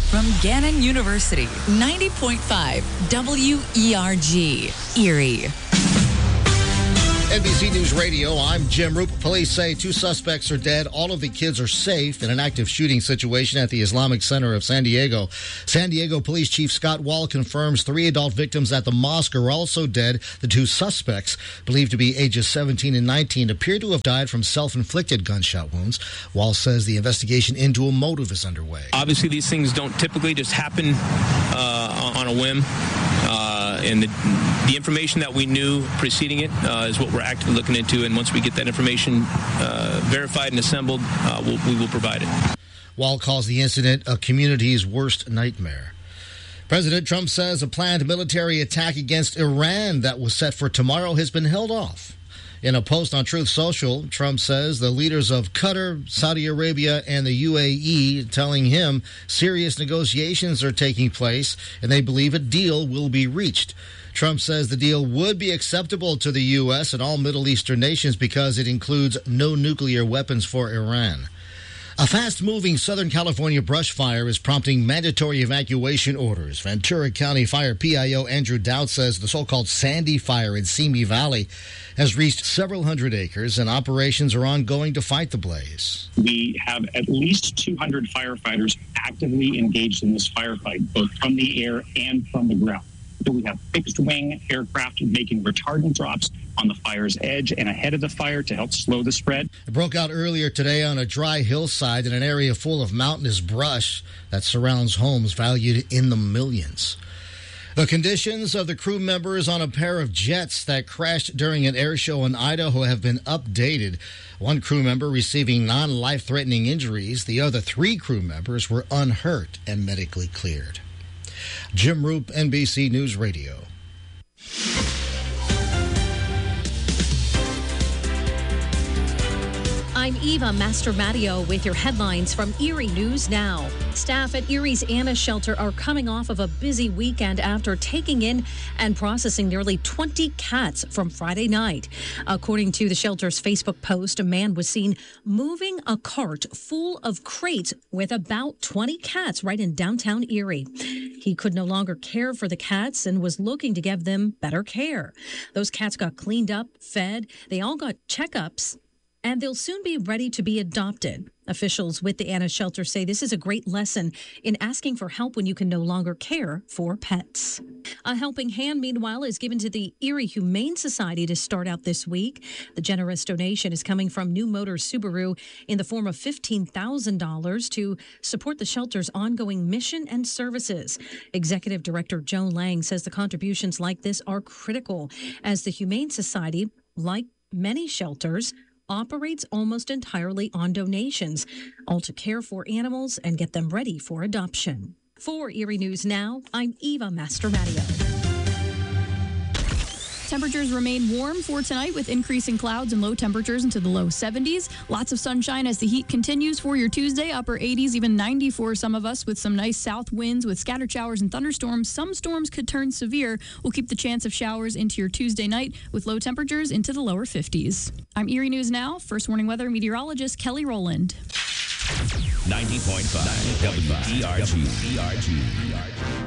from Gannon University, 90.5 WERG, Erie. NBC News Radio, I'm Jim Roop. Police say 2 suspects are dead. All of the kids are safe in an active shooting situation at the Islamic Center of San Diego. San Diego Police Chief Scott Wall confirms 3 adult victims at the mosque are also dead. The 2 suspects, believed to be ages 17 and 19, appear to have died from self-inflicted gunshot wounds. Wall says the investigation into a motive is underway. Obviously, these things don't typically just happen on a whim. And the information that we knew preceding it is what we're actively looking into. And once we get that information verified and assembled, we will provide it. Wall calls the incident a community's worst nightmare. President Trump says a planned military attack against Iran that was set for tomorrow has been held off. In a post on Truth Social, Trump says the leaders of Qatar, Saudi Arabia, and the UAE telling him serious negotiations are taking place and they believe a deal will be reached. Trump says the deal would be acceptable to the U.S. and all Middle Eastern nations because it includes no nuclear weapons for Iran. A fast-moving Southern California brush fire is prompting mandatory evacuation orders. Ventura County Fire PIO Andrew Dowd says the so-called Sandy Fire in Simi Valley has reached several hundred acres, and operations are ongoing to fight the blaze. We have at least 200 firefighters actively engaged in this firefight, both from the air and from the ground. So we have fixed-wing aircraft making retardant drops on the fire's edge and ahead of the fire to help slow the spread. It broke out earlier today on a dry hillside in an area full of mountainous brush that surrounds homes valued in the millions. The conditions of the crew members on a pair of jets that crashed during an air show in Idaho have been updated. One crew member receiving non-life-threatening injuries. The other 3 crew members were unhurt and medically cleared. Jim Roop, NBC News Radio. I'm Eva Mastromattio with your headlines from Erie News Now. Staff at Erie's Anna Shelter are coming off of a busy weekend after taking in and processing nearly 20 cats from Friday night. According to the shelter's Facebook post, a man was seen moving a cart full of crates with about 20 cats right in downtown Erie. He could no longer care for the cats and was looking to give them better care. Those cats got cleaned up, fed, they all got checkups, and they'll soon be ready to be adopted. Officials with the Anna Shelter say this is a great lesson in asking for help when you can no longer care for pets. A helping hand, meanwhile, is given to the Erie Humane Society to start out this week. The generous donation is coming from New Motors Subaru in the form of $15,000 to support the shelter's ongoing mission and services. Executive Director Joan Lang says the contributions like this are critical as the Humane Society, like many shelters, operates almost entirely on donations, all to care for animals and get them ready for adoption. For Erie News Now, I'm Eva Mastromattio. Temperatures remain warm for tonight with increasing clouds and low temperatures into the low 70s. Lots of sunshine as the heat continues for your Tuesday. Upper 80s, even 90 for some of us with some nice south winds with scattered showers and thunderstorms. Some storms could turn severe. We'll keep the chance of showers into your Tuesday night with low temperatures into the lower 50s. I'm Erie News Now. First Warning Weather meteorologist Kelly Rowland. 90.5 WERG.